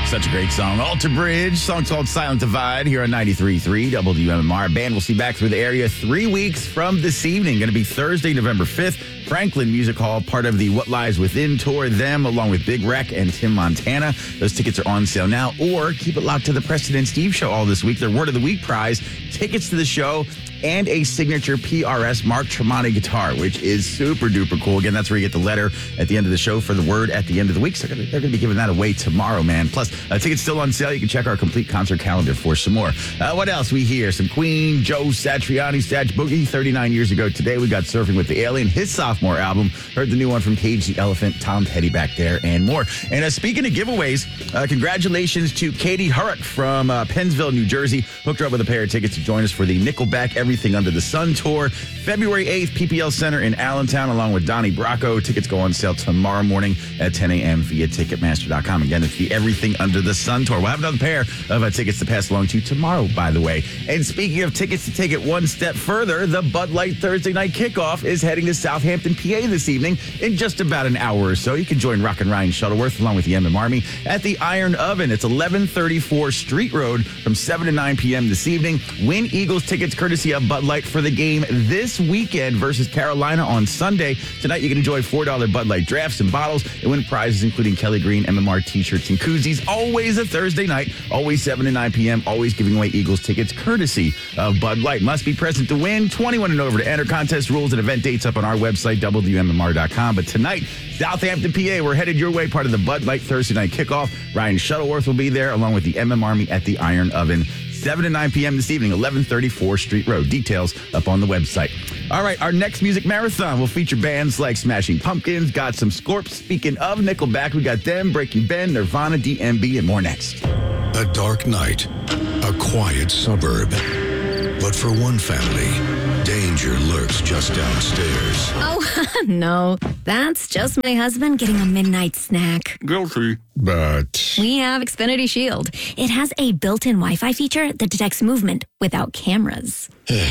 Such a great song. Alter Bridge, song called Silent Divide here on 93.3 WMMR. Band will see back through the area 3 weeks from this evening. Going to be Thursday, November 5th. Franklin Music Hall, part of the What Lies Within tour. Them, along with Big Wreck and Tim Montana. Those tickets are on sale now. Or keep it locked to the Preston and Steve show all this week. Their Word of the Week prize, tickets to the show, and a signature PRS Mark Tremonti guitar, which is super duper cool. Again, that's where you get the letter at the end of the show for the word at the end of the week. So they're going to be giving that away tomorrow, man. Plus, tickets still on sale. You can check our complete concert calendar for some more. What else we hear? Some Queen, Joe Satriani, Satch Boogie, 39 years ago today. We got Surfing with the Alien, his sophomore album. Heard the new one from Cage the Elephant, Tom Petty back there, and more. And speaking of giveaways, congratulations to Katie Hurrick from Pennsville, New Jersey. Hooked her up with a pair of tickets to join us for the Nickelback Everything Under the Sun tour. February 8th, PPL Center in Allentown, along with Donnie Bracco. Tickets go on sale tomorrow morning at 10 a.m. via Ticketmaster.com. Again, it's the Everything Under the Sun tour. We'll have another pair of tickets to pass along to you tomorrow, by the way. And speaking of tickets to take it one step further, the Bud Light Thursday night kickoff is heading to Southampton, PA this evening in just about an hour or so. You can join Rock and Ryan Shuttleworth along with the MM Army at the Iron Oven. It's 1134 Street Road from 7 to 9 p.m. this evening. Win Eagles tickets courtesy of Bud Light for the game this weekend versus Carolina on Sunday. Tonight, you can enjoy $4 Bud Light drafts and bottles and win prizes including Kelly Green MMR t-shirts and koozies. Always a Thursday night, always 7 to 9 p.m., always giving away Eagles tickets courtesy of Bud Light. Must be present to win. 21 and over to enter. Contest rules and event dates up on our website, WMMR.com. But tonight, Southampton, PA, we're headed your way, part of the Bud Light Thursday night kickoff. Ryan Shuttleworth will be there along with the MM Army at the Iron Oven. 7 to 9 p.m. this evening, 1134 Street Road. Details up on the website. All right, our next music marathon will feature bands like Smashing Pumpkins, got some Scorps. Speaking of Nickelback, we got them, Breaking Ben, Nirvana, DMB, and more next. A dark night, a quiet suburb. But for one family, danger lurks just downstairs. Oh, no. That's just my husband getting a midnight snack. Guilty. But We have Xfinity Shield. It has a built-in Wi-Fi feature that detects movement without cameras.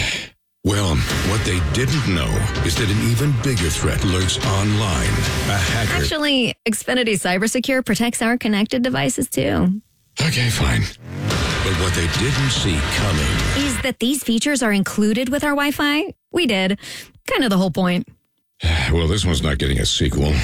well, what they didn't know is that an even bigger threat lurks online. A hacker. Actually, Xfinity CyberSecure protects our connected devices, too. Okay, fine. But what they didn't see coming Is that these features are included with our Wi-Fi? We did. Kind of the whole point. Well, this one's not getting a sequel.